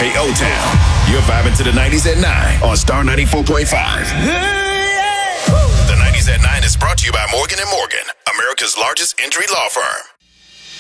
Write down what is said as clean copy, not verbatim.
Hey, O-Town, you're vibing to the 90s at 9 on Star 94.5. The 90s at 9 is brought to you by Morgan & Morgan, America's largest injury law firm.